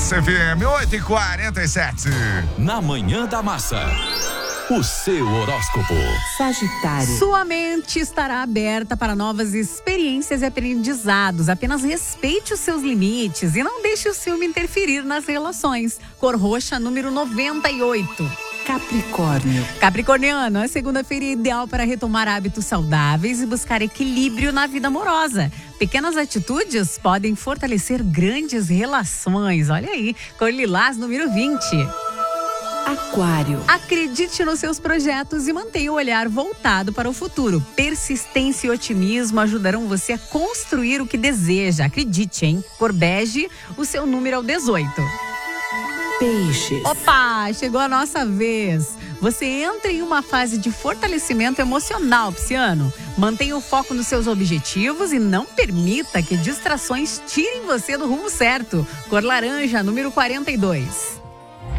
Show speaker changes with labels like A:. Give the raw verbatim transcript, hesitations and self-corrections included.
A: Massa F M, oito e quarenta e sete.
B: Na Manhã da Massa. O seu horóscopo.
C: Sagitário.
D: Sua mente estará aberta para novas experiências e aprendizados. Apenas respeite os seus limites e não deixe o ciúme interferir nas relações. Cor roxa, número noventa e oito.
C: Capricórnio.
D: Capricorniano, a segunda-feira é ideal para retomar hábitos saudáveis e buscar equilíbrio na vida amorosa. Pequenas atitudes podem fortalecer grandes relações. Olha aí, cor lilás, número vinte.
C: Aquário.
D: Acredite nos seus projetos e mantenha o olhar voltado para o futuro. Persistência e otimismo ajudarão você a construir o que deseja. Acredite, hein? Cor bege, o seu número é o dezoito.
C: Peixes.
D: Opa, chegou a nossa vez. Você entra em uma fase de fortalecimento emocional, pisciano. Mantenha o foco nos seus objetivos e não permita que distrações tirem você do rumo certo. Cor laranja, número quarenta e dois.